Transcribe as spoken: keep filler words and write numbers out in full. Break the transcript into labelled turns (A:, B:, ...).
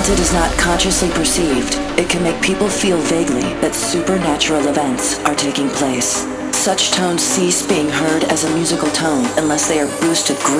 A: Once it is not consciously perceived, it can make people feel vaguely that supernatural events are taking place. Such tones cease being heard as a musical tone unless they are boosted